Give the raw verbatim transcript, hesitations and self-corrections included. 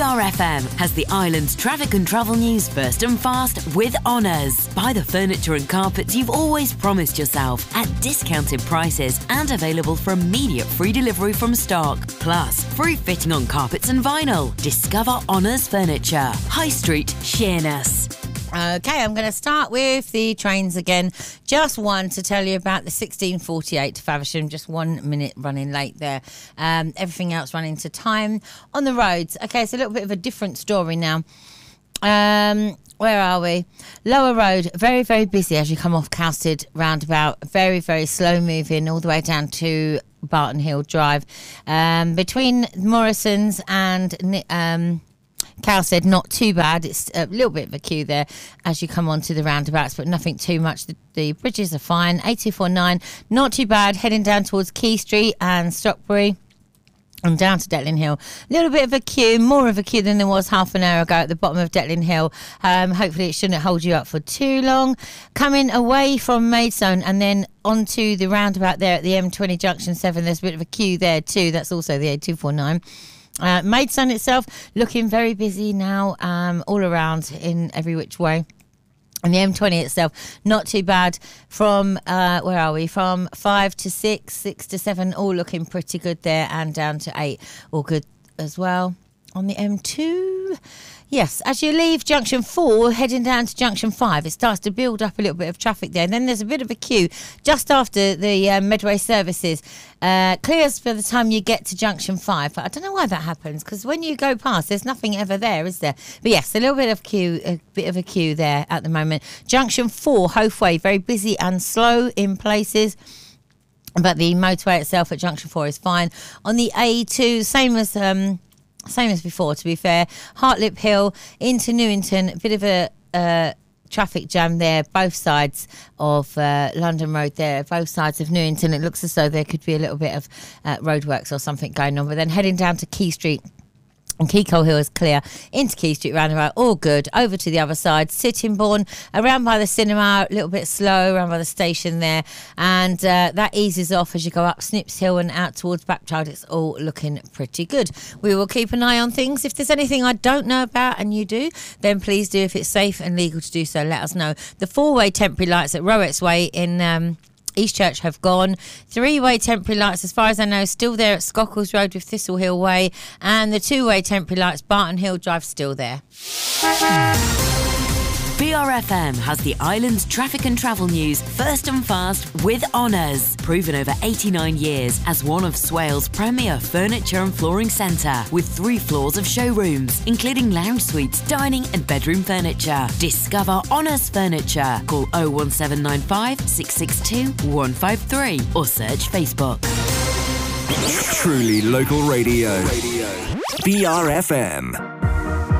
R F M has the island's traffic and travel news first and fast with Honours. Buy the furniture and carpets you've always promised yourself at discounted prices and available for immediate free delivery from stock. Plus, free fitting on carpets and vinyl. Discover Honours Furniture. High Street, Sheerness. Okay, I'm going to start with the trains again. Just one to tell you about the sixteen forty-eight to Faversham. Just one minute running late there. Um, everything else running to time on the roads. Okay, it's a little bit of a different story now. Um, where are we? Lower Road, very, very busy as you come off Cowstead roundabout. Very, very slow moving all the way down to Barton Hill Drive. Um, between Morrison's and... Um, Cowstead, not too bad. It's a little bit of a queue there as you come onto the roundabouts, but nothing too much. The, the bridges are fine. eight two four nine, not too bad. Heading down towards Key Street and Stockbury and down to Detling Hill. A little bit of a queue, more of a queue than there was half an hour ago at the bottom of Detling Hill. Um, hopefully it shouldn't hold you up for too long. Coming away from Maidstone and then onto the roundabout there at the M twenty Junction seven, there's a bit of a queue there too. That's also the eight two four nine. Uh, Maidstone itself looking very busy now, um, all around in every which way. And the M twenty itself, not too bad from, uh, where are we, from five to six, six to seven, all looking pretty good there, and down to eight, all good as well. On the M two, yes, as you leave Junction four, heading down to Junction five, it starts to build up a little bit of traffic there. And then there's a bit of a queue just after the uh, Medway services. Uh, clears by the time you get to Junction five. But I don't know why that happens, because when you go past, there's nothing ever there, is there? But yes, a little bit of queue, a bit of a queue there at the moment. Junction four, Hove Way, very busy and slow in places. But the motorway itself at Junction four is fine. On the A two, same as... Um, Same as before, to be fair. Hartlip Hill into Newington, a bit of a uh, traffic jam there, both sides of uh, London Road there, both sides of Newington. It looks as though there could be a little bit of uh, roadworks or something going on. But then heading down to Key Street, and Keycole Hill is clear, into Key Street roundabout, all good. Over to the other side, Sittingbourne, around by the cinema, a little bit slow, around by the station there. And uh, that eases off as you go up Snips Hill and out towards Backchild. It's all looking pretty good. We will keep an eye on things. If there's anything I don't know about and you do, then please do. If it's safe and legal to do so, let us know. The four-way temporary lights at Rowetts Way in... Um, Eastchurch have gone. Three-way temporary lights, as far as I know, still there at Scockles Road with Thistle Hill Way. And the two-way temporary lights, Barton Hill Drive, still there. B R F M has the island's traffic and travel news first and fast with Honours. Proven over eighty-nine years as one of Swale's premier furniture and flooring centre, with three floors of showrooms, including lounge suites, dining and bedroom furniture. Discover Honours Furniture. Call oh one seven nine five, six six two, one five three or search Facebook. Truly local radio. B R F M.